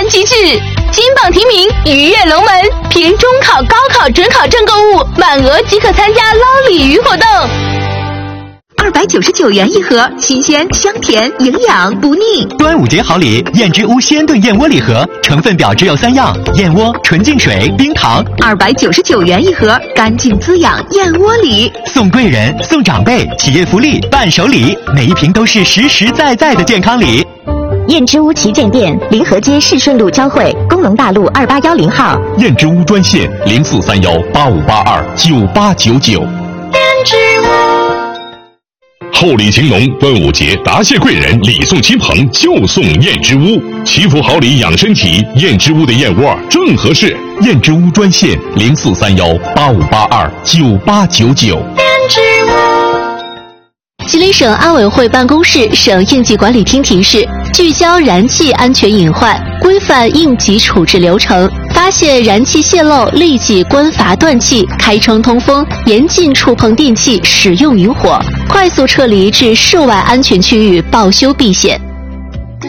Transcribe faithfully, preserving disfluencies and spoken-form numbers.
机制，金榜题名，鱼跃龙门，凭中考、高考、准考证购物，满额即可参加捞鲤鱼活动。 二百九十九元一盒，新鲜、香甜、营养不腻。 端午节好礼，燕之屋鲜炖燕窝礼盒，成分表只有三样：燕窝、纯净水、冰糖。 二百九十九元一盒，干净滋养燕窝礼， 送贵人、送长辈，企业福利、伴手礼，每一瓶都是实实在在的健康礼。 燕之屋旗舰店，临河街市顺路交汇，工农大路二八幺零号。 燕之屋专线零四三幺八五八二九八九九。 燕之屋。 厚礼情浓，端午节答谢贵人，礼送亲朋，就送燕之屋。祈福好礼养身体，燕之屋的燕窝正合适。燕之屋专线零四三幺八五八二九八九九。 燕之屋。 吉林省安委会办公室、省应急管理厅提示：聚焦燃气安全隐患，规范应急处置流程，发现燃气泄漏，立即关阀断气，开窗通风，严禁触碰电器，使用引火，快速撤离至室外安全区域，报修避险。